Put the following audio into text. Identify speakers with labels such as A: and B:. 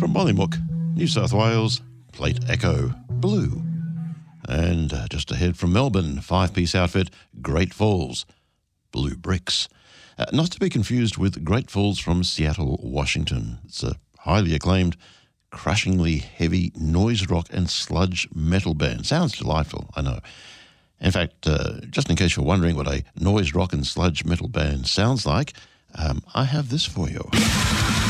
A: From Mollymook, New South Wales, Plate Echo, Blue. And just ahead from Melbourne, five-piece outfit, Great Falls, Blue Bricks. Not to be confused with Great Falls from Seattle, Washington. It's a highly acclaimed, crushingly heavy noise rock and sludge metal band. Sounds delightful, I know. In fact, just in case you're wondering what a noise rock and sludge metal band sounds like, I have this for you.